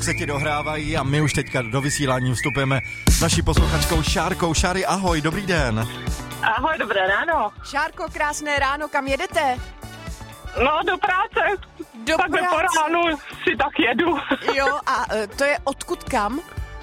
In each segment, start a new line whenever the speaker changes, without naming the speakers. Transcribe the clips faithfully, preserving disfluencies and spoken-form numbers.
se ti dohrávají a my už teďka do vysílání vstupujeme s naší posluchačkou Šárkou. Šáry, ahoj, dobrý den.
Ahoj, dobré ráno.
Šárko, krásné ráno, kam jedete?
No, do práce.
Do
Takhle
práce.
po ránu si tak jedu.
Jo, a e, to je odkud kam?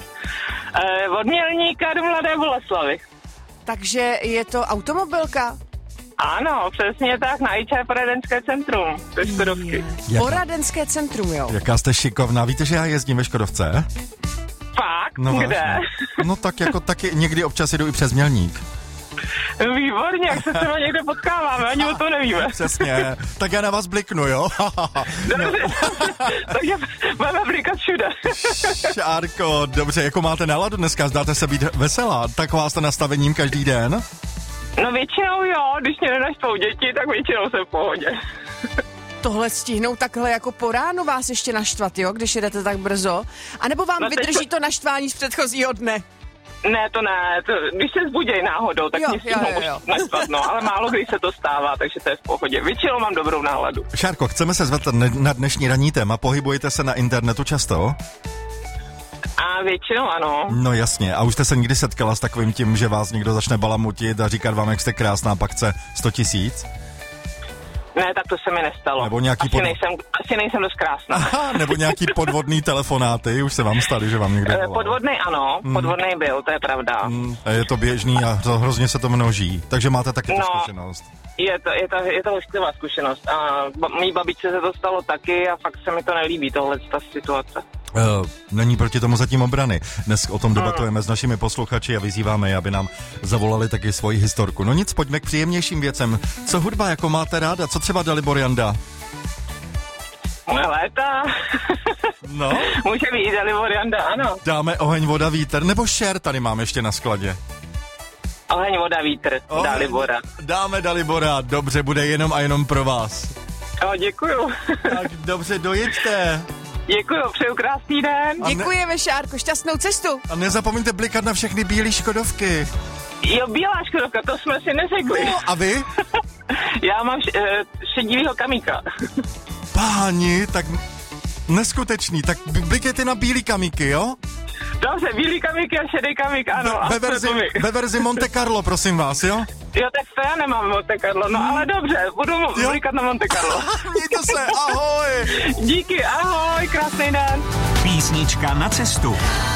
E, od Mělníka do Mladé Boleslavi.
Takže je to automobilka?
Ano, přesně tak, na I Č poradenské centrum, ve Škodovky.
Jaká?
Poradenské centrum, jo.
Jaká jste šikovná, víte, že já jezdím ve Škodovce?
Fakt?
No,
Kde?
vážně. No tak jako taky někdy občas jdu i přes Mělník.
Výborně, jak se s těma někde potkáváme, ani o to nevíme.
Přesně, tak já na vás bliknu, jo?
Dobře, takže budeme blikat všude.
Šárko, dobře, jako máte náladu dneska, zdáte se být veselá, taková jste nastavením každý den?
No většinou jo, když mě nenaštvou děti, tak většinou jsem v pohodě.
Tohle stihnou takhle jako po ránu vás ještě naštvat, jo, když jedete tak brzo? A nebo vám
No teď
vydrží
to-
to naštvání z předchozího dne?
Ne, to ne, to, když se zbuděj náhodou, tak
Jo,
mě stihnou
jo, jo, jo.
už naštvat, no, ale málo kdy se to stává, takže to je v pohodě. Většinou mám dobrou náladu.
Šárko, chceme se zeptat na dnešní ranní téma, pohybujete se na internetu často?
A většinou ano.
No jasně, a už jste se někdy setkala s takovým tím, že vás někdo začne balamutit a říkat vám, jak jste krásná, pak chce sto tisíc?
Ne, tak to se mi nestalo.
Nebo nějaký
asi,
pod-
nejsem, asi nejsem dost krásná.
Aha, nebo nějaký podvodný telefonáty, už se vám stali, že vám někdo
Eh,
volal.
Podvodnej ano,
Hmm.
podvodnej byl, to je pravda.
Hmm, a je to běžný a to hrozně se to množí, takže máte taky tu
No.
zkušenost.
Je to, je to, je to hošklivá zkušenost. A ba, mý babičce se to stalo taky a fakt se mi to nelíbí, tohle ta situace.
Uh, není proti tomu zatím obrany. Dnes o tom debatujeme s našimi posluchači a vyzýváme je, aby nám zavolali taky svoji historku. No nic, pojďme k příjemnějším věcem. Co hudba, jako máte ráda? Co třeba Dalibor Janda?
Moje léta.
No.
Může být Dalibor Janda, ano.
Dáme Oheň, voda, vítr, nebo Šer tady mám ještě na skladě.
Oheň, voda, vítr,
Oheň,
Dalibora.
Dáme Dalibora, dobře, bude jenom a jenom pro vás.
O, děkuju.
Tak dobře, dojeďte.
Děkuju, přeju krásný den.
A ne-
Děkujeme, Šárko, šťastnou cestu.
A nezapomeňte blikat na všechny bílé Škodovky.
Jo, bílá Škodovka, to jsme si neřekli.
No, a vy?
Já mám š- eh, šedivýho kamíka.
Páni, tak neskutečný, tak blikejte na bílý kamíky, jo?
Dobře, bílý kamík a šedý kamík, ano. a
Ve verzi,
to mi.
ve verzi Monte Carlo, prosím vás, jo?
Jo, tak to já nemám Monte Carlo, no ale dobře, budu
Jo.
blikat na Monte Carlo.
Mějte se, ahoj!
Díky, ahoj, krásný den.
Písnička na cestu.